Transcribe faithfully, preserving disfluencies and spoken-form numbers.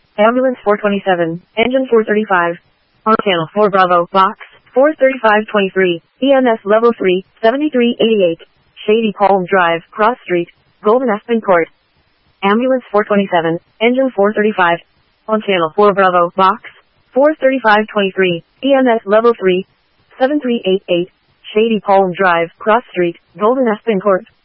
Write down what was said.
Ambulance four twenty-seven, engine four thirty-five. On channel four Bravo, box four thirty-five twenty-three, E M S level three, seventy-three eighty-eight, Shady Palm Drive, Cross Street, Golden Aspen Court. Ambulance four twenty-seven, engine four thirty-five. On channel four Bravo, box four thirty-five twenty-three, E M S level three, seventy-three eighty-eight, Shady Palm Drive, Cross Street, Golden Aspen Court.